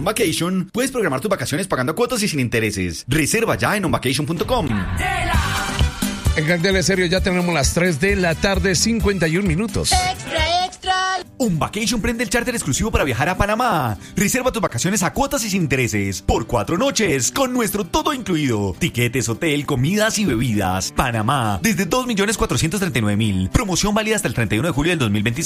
Vacation, puedes programar tus vacaciones pagando cuotas y sin intereses. Reserva ya en onvacation.com. En Candela Serio ya tenemos las 3 de la tarde, 51 minutos. ¡Extra, extra! OnVacation prende el charter exclusivo para viajar a Panamá. Reserva tus vacaciones a cuotas y sin intereses por 4 noches con nuestro todo incluido. Tiquetes, hotel, comidas y bebidas. Panamá, desde 2.439.000. Promoción válida hasta el 31 de julio del 2026.